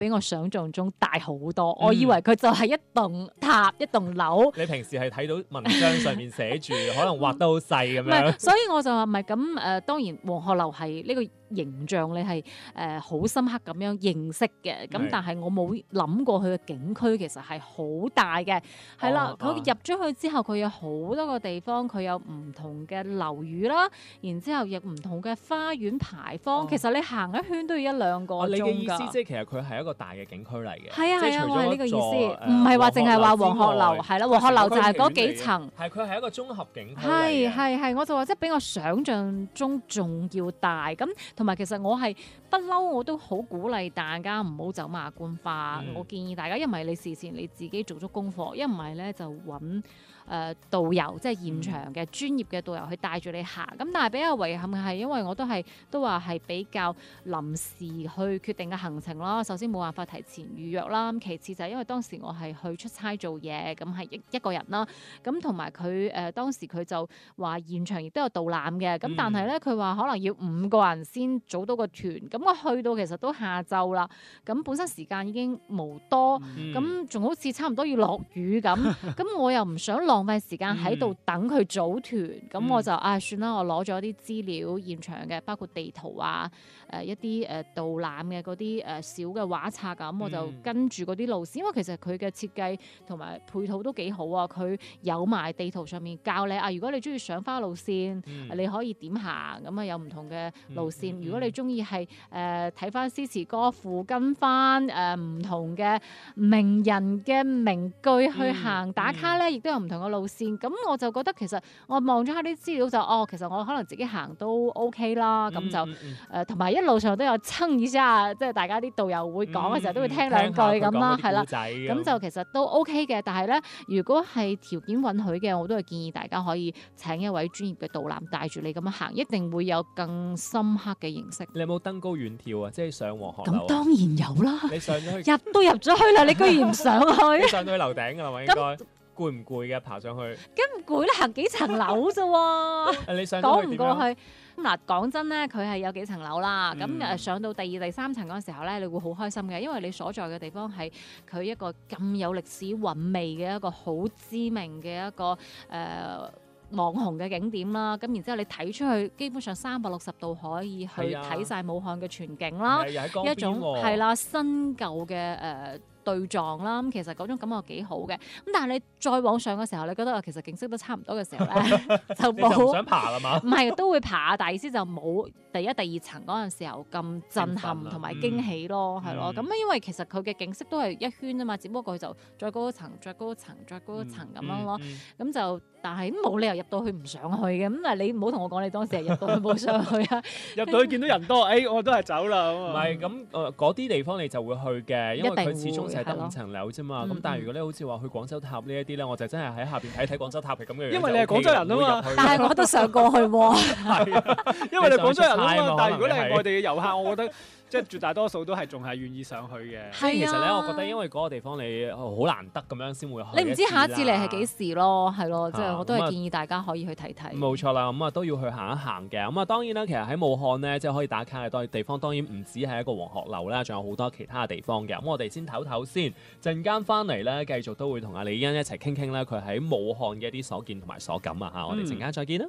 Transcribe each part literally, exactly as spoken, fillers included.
比我想象中大好多。嗯、我以為佢就係一棟塔一棟樓。 你平時係睇到文章上面寫住，可能畫得好細咁樣。 所以我就話唔係咁誒，當然黃鶴樓係呢個形象你係誒好深刻咁樣認識嘅。咁但係我冇諗過佢嘅景區其實係好大嘅。係啦，佢入咗去之後，佢有好多個地方，佢有唔同嘅樓宇啦，然之後亦唔同嘅花園牌坊。哦、其實你行一圈都要一兩個鐘㗎。 你嘅意思即係其實佢係一個大嘅景區嚟嘅。 係啊係啊，我係呢個意思， 唔係話淨係話黃鶴樓係啦，黃鶴樓就係嗰幾層。 係佢係一個綜合景區。 係係係，我就話即係比我想象中仲要大。咁同埋其實我係不嬲，我都好鼓勵大家唔好走馬觀花。嗯、我建議大家，一唔係你事前你自己做足功課，一唔係咧就揾誒、呃、導遊，即係現場嘅專業嘅導遊去帶住你行。咁但係比較遺憾嘅係，因為我都係都話係比較臨時去決定嘅行程啦。首先冇辦法提前預約啦，其次就係因為當時我係去出差做嘢，咁係一一個人啦。咁同埋佢誒當時佢就話現場亦都有導覽嘅，咁但係咧佢話可能要五個人先組到個團。咁我去到其實都下晝啦，咁本身時間已經無多，咁仲、嗯、好似差唔多要落雨咁，咁我又唔想浪費時間喺度等佢組團，咁、嗯、我就啊算啦，我攞咗啲資料現場嘅，包括地圖啊，誒、呃、一啲誒導覽嘅嗰啲誒小嘅畫冊咁，我就跟住嗰啲路線，因為其實佢嘅設計同埋配套都幾好啊，佢有埋地圖上面教你啊，如果你中意賞花路線，嗯、你可以點行，咁啊有唔同嘅路線，嗯嗯、如果你中意係誒睇翻詩詞歌賦，跟翻誒唔同嘅名人嘅名句去行、嗯、打卡咧，亦都有唔同嘅路線。咁我就覺得其實我望咗下啲資料就哦，其實我可能自己行都 OK 啦。咁、嗯、就誒同埋一路上都有蹭一下，即係大家啲導遊會講嘅時候都會聽兩句咁啦，係啦。咁就其實都 OK 嘅。但係咧，如果係條件允許嘅，我都係建議大家可以請一位專業嘅導覽帶住你咁樣行，一定會有更深刻嘅認識。 你有冇登高遠跳啊？即係上黃鶴樓。 咁當然有啦。 你上咗去入都入咗去啦，你居然唔上去？ 你上到去樓頂㗎啦嘛，應該攰唔攰嘅爬上去？ 咁唔攰啦，行幾層樓啫喎。 你上到去點樣？講唔過去。 嗱，講真咧，佢係有幾層樓啦。咁誒、嗯、上到第二、第三層嗰陣時候咧，你會好開心嘅，因為你所在嘅地方係佢一個咁有歷史韻味嘅一個好知名嘅一個誒、呃網紅嘅景點啦，咁然之後你睇出去，基本上三百六十度可以去睇晒武漢嘅全景啦，一種係啦新舊嘅誒。呃對撞啦，咁其實嗰種感覺幾好嘅。咁但係你再往上嘅時候，你覺得其實景色都差唔多嘅時候咧，就冇就唔想爬啦嘛。 唔係都會爬，但係意思就冇第一、第二層嗰陣時候咁震撼同埋驚喜咯，係咯。咁、嗯、因為其實佢嘅景色都係一圈啫嘛，只不過佢就再高一層、再高一層、再高一層咁樣咯。咁、嗯嗯、就但係冇理由入到去唔上去嘅。咁啊，你唔好同我講你當時係入到去冇上去啊。 入到去見到人多，誒、哎、我都係走啦。 唔係咁誒，嗰啲地方你就會去嘅，因為佢始終就係得五層樓啫嘛。咁但係如果你好似話去廣州塔呢一啲咧，我就真係喺下邊睇睇廣州塔係咁嘅樣。 因為你係廣州人啊嘛。 但係我都上過去喎。 係啊，因為你係廣州人啊嘛。但係如果你係外地嘅遊客，我覺得。即係絕大多數都係仲係願意上去嘅。 係啊， 其實咧，我覺得因為嗰個地方你好難得咁樣先會去。 你唔知下一次嚟係幾時咯，係咯，即係我都係建議大家可以去睇睇。 冇錯啦，咁啊都要去行一行嘅。咁啊當然啦，其實喺武漢咧，即係可以打卡嘅地方，當然唔止係一個黃鶴樓啦，仲有好多其他嘅地方嘅。咁我哋先唞唞先，陣間翻嚟咧，繼續都會同阿李欣一齊傾傾咧，佢喺武漢嘅一啲所見同埋所感啊嚇。我哋陣間再見啦。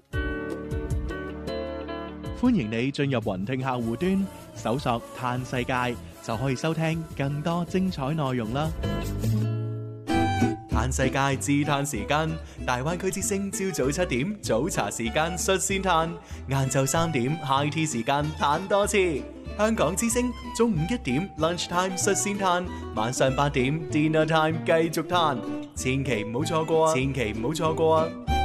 歡迎你進入雲聽客戶端，搜索嘆世界就可以收聽更多精彩內容啦。嘆世界自嘆時間，大灣區之聲朝早七點早茶時間率先嘆，晏晝三點 high tea 時間嘆多次。香港之聲中午一點 lunch time 率先嘆，晚上八點 dinner time 繼續嘆，千祈唔好錯過啊！千祈唔好錯過啊！